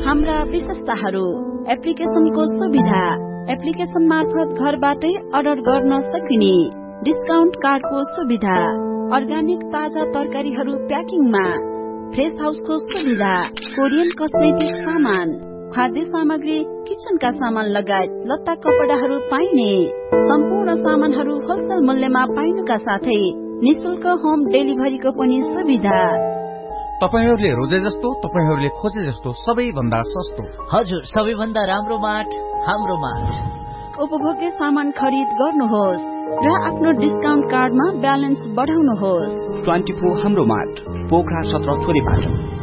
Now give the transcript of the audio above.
हाम्रा विशेषताहरू, एप्लिकेसनको सुविधा, एप्लिकेसन मार्फत घरबाटै अर्डर गर्न सकिने, डिस्काउन्ट कार्डको सुविधा, अर्ग्यानिक ताजा तरकारीहरू प्याकिङमा, फ्रेश हाउसको सुविधा, कोरियन कस्मेटिक सामान, खाद्य सामग्री, किचनका सामान लगायत लत्ता कपडाहरू पाइने, सम्पूर्ण सामानहरू होलसेल मूल्यमा पाइनुका साथै निशुल्क होम डेलिभरीको पनि सुविधा। तपाईहरूले रोजे जस्तो, तपाईहरूले खोजे जस्तो सबैभन्दा सस्तो। हजुर, सबैभन्दा राम्रो मार्ट हाम्रो मार्ट। उपभोग्य सामान खरिद गर्नुहोस् र आफ्नो डिस्काउन्ट कार्डमा ब्यालेन्स बढाउनुहोस्। 24 हाम्रो मार्ट, पोखरा 17 थोरै बाटो।